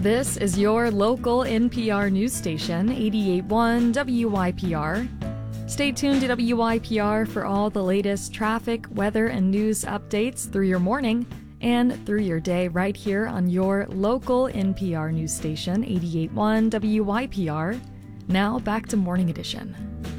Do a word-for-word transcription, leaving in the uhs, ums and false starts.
This is your local N P R news station, eighty-eight point one W Y P R. Stay tuned to W Y P R for all the latest traffic, weather, and news updates through your morning and through your day right here on your local N P R news station, eighty-eight point one W Y P R. Now back to Morning Edition.